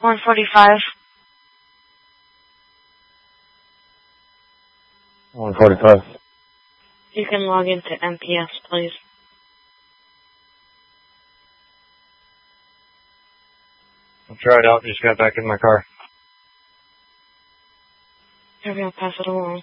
145. 145. You can log into MPS, please. I'll try it out. Just got back in my car. Maybe I'll pass it along.